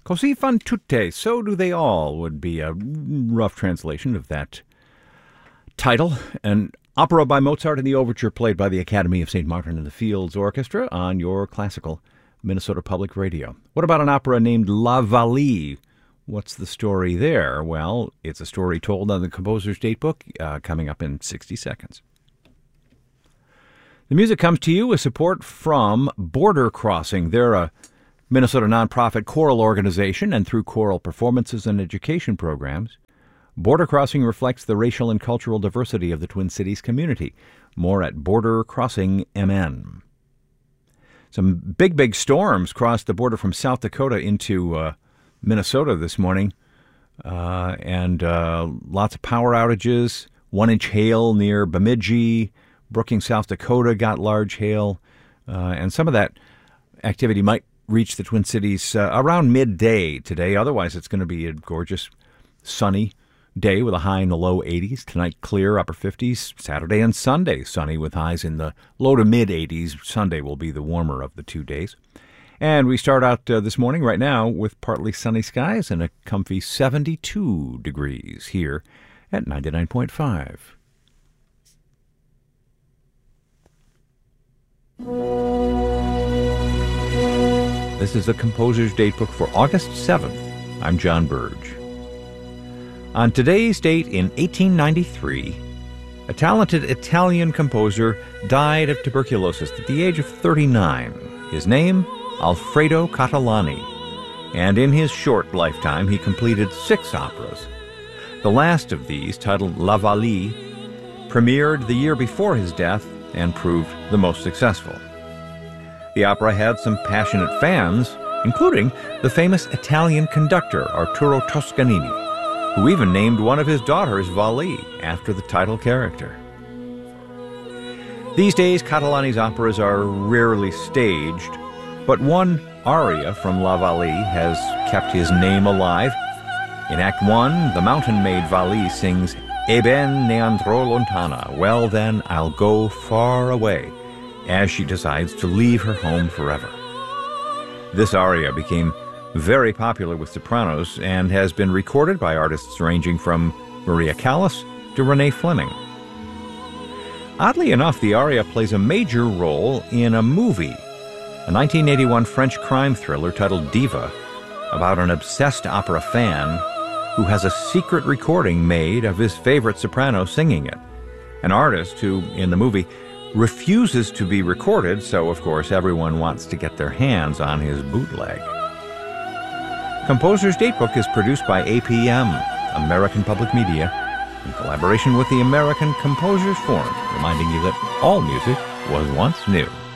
Così fan tutte, so do they all, would be a rough translation of that title. An opera by Mozart and the overture played by the Academy of St. Martin in the Fields Orchestra on your classical Minnesota Public Radio. What about an opera named La Vallee? What's the story there? Well, it's a story told on the composer's datebook, coming up in 60 seconds. The music comes to you with support from Border Crossing. They're a Minnesota nonprofit choral organization, and through choral performances and education programs, Border Crossing reflects the racial and cultural diversity of the Twin Cities community. More at Border Crossing MN. Some big storms crossed the border from South Dakota into Minnesota this morning, and lots of power outages. 1-inch hail near Bemidji. Brookings, South Dakota got large hail, and some of that activity might reach the Twin Cities around midday today. Otherwise, it's going to be a gorgeous, sunny day with a high in the low 80s. Tonight, clear, upper 50s. Saturday and Sunday, sunny with highs in the low to mid 80s. Sunday will be the warmer of the 2 days. And we start out this morning right now with partly sunny skies and a comfy 72 degrees here at 99.5. This is the Composer's Datebook for August 7th. I'm John Burge. On today's date in 1893, a talented Italian composer died of tuberculosis at the age of 39. His name, Alfredo Catalani. And in his short lifetime, he completed 6 operas. The last of these, titled La Vallee, premiered the year before his death and proved the most successful. The opera had some passionate fans, including the famous Italian conductor Arturo Toscanini, who even named one of his daughters Vallee after the title character. These days, Catalani's operas are rarely staged, but one aria from La Vallee has kept his name alive. In Act 1, the mountain maid Vallee sings "E ben ne andrò lontana," well then, I'll go far away, as she decides to leave her home forever. This aria became very popular with sopranos and has been recorded by artists ranging from Maria Callas to Renee Fleming. Oddly enough, the aria plays a major role in a movie, a 1981 French crime thriller titled Diva, about an obsessed opera fan who has a secret recording made of his favorite soprano singing it. An artist who, in the movie, refuses to be recorded, so of course everyone wants to get their hands on his bootleg. Composer's Datebook is produced by APM, American Public Media, in collaboration with the American Composers Forum, reminding you that all music was once new.